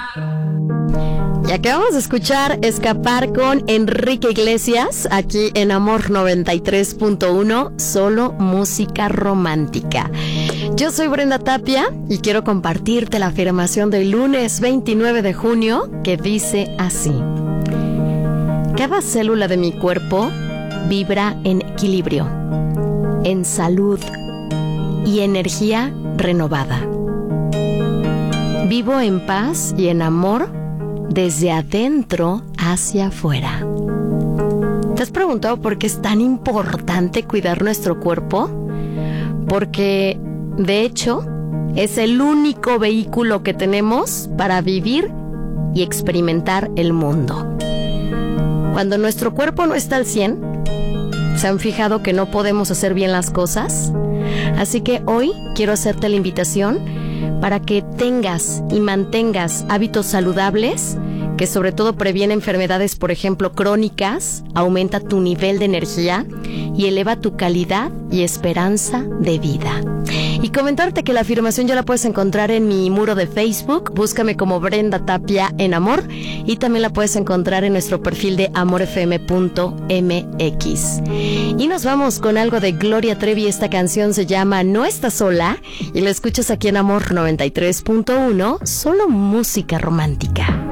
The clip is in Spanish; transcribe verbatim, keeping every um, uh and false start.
Y acabamos de escuchar Escapar con Enrique Iglesias, aquí en Amor noventa y tres punto uno, solo música romántica. Yo soy Brenda Tapia y quiero compartirte la afirmación del lunes veintinueve de junio que dice así: cada célula de mi cuerpo vibra en equilibrio, en salud y energía renovada. Vivo en paz y en amor desde adentro hacia afuera. ¿Te has preguntado por qué es tan importante cuidar nuestro cuerpo? Porque, de hecho, es el único vehículo que tenemos para vivir y experimentar el mundo. Cuando nuestro cuerpo no está al cien, ¿se han fijado que no podemos hacer bien las cosas? Así que hoy quiero hacerte la invitación para que tengas y mantengas hábitos saludables que sobre todo previene enfermedades, por ejemplo, crónicas, aumenta tu nivel de energía y eleva tu calidad y esperanza de vida. Y comentarte que la afirmación ya la puedes encontrar en mi muro de Facebook, búscame como Brenda Tapia en Amor, y también la puedes encontrar en nuestro perfil de amor f m punto m x. Y nos vamos con algo de Gloria Trevi. Esta canción se llama No Estás Sola y la escuchas aquí en Amor noventa y tres punto uno, solo música romántica.